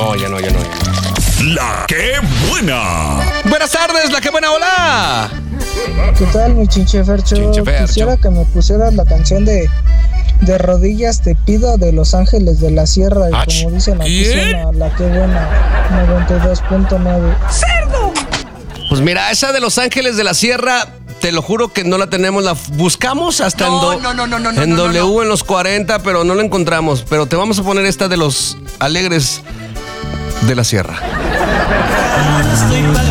No, ya no. La que buena. Buenas tardes, la que buena, hola. ¿Qué tal, mi Chinchefercho? Quisiera que me pusieras la canción de rodillas te pido de Los Ángeles de la Sierra. Y como dicen aquí suena la que buena 92.9. ¡Cerdo! Pues mira, esa de Los Ángeles de la Sierra, te lo juro que no la tenemos. La buscamos hasta en W en los 40, pero no la encontramos. Pero te vamos a poner esta de Los Alegres de la Sierra.